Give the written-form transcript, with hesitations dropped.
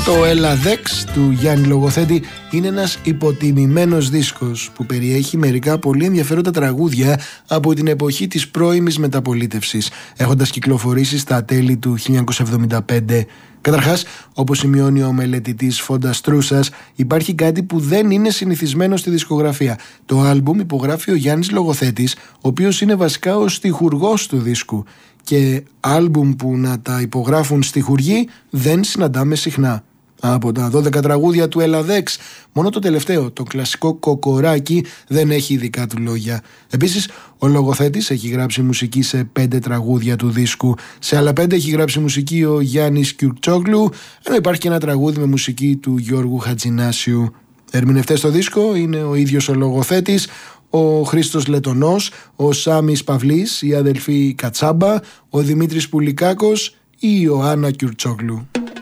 Το Ελαδέξ του Γιάννη Λογοθέτη είναι ένας υποτιμημένος δίσκος που περιέχει μερικά πολύ ενδιαφέροντα τραγούδια από την εποχή της πρώιμης μεταπολίτευσης, έχοντας κυκλοφορήσει στα τέλη του 1975. Καταρχάς, όπως σημειώνει ο μελετητής Φόντας Στρούσας, υπάρχει κάτι που δεν είναι συνηθισμένο στη δισκογραφία. Το άλμπουμ υπογράφει ο Γιάννης Λογοθέτης, ο οποίος είναι βασικά ο στιχουργός του δίσκου. Και άλμπουμ που να τα υπογράφουν στιχουργοί δεν συναντάμε συχνά. Από τα 12 τραγούδια του Ελαδέξ, μόνο το τελευταίο, το κλασικό Κοκοράκι, δεν έχει δικά του λόγια. Επίσης, ο Λογοθέτης έχει γράψει μουσική σε 5 τραγούδια του δίσκου. Σε άλλα 5 έχει γράψει μουσική ο Γιάννης Κιουρτσόγλου, ενώ υπάρχει και ένα τραγούδι με μουσική του Γιώργου Χατζηνάσιου. Ερμηνευτές στο δίσκο είναι ο ίδιος ο Λογοθέτης, ο Χρήστος Λετονός, ο Σάμις Παυλής, η αδελφή Κατσάμπα, ο Δημήτρης Πουλικάκος ή η Ιωάννα Κιουρτσόγλου.